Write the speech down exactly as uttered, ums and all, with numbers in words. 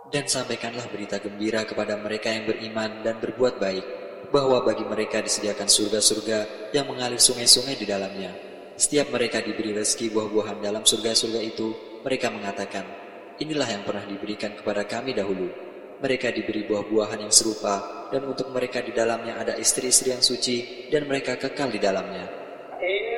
Dan sampaikanlah berita gembira kepada mereka yang beriman dan berbuat baik, bahwa bagi mereka disediakan surga-surga yang mengalir sungai-sungai di dalamnya. Setiap mereka diberi rezeki buah-buahan dalam surga-surga itu, mereka mengatakan, inilah yang pernah diberikan kepada kami dahulu. Mereka diberi buah-buahan yang serupa, dan untuk mereka di dalamnya ada istri-istri yang suci, dan mereka kekal di dalamnya.